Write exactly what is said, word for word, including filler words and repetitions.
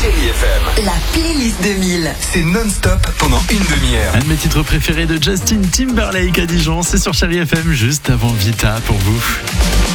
Chérie F M. La playlist deux mille. C'est non-stop pendant une demi-heure. Un de mes titres préférés de Justin Timberlake à Dijon, c'est sur Chérie F M, juste avant Vita pour vous.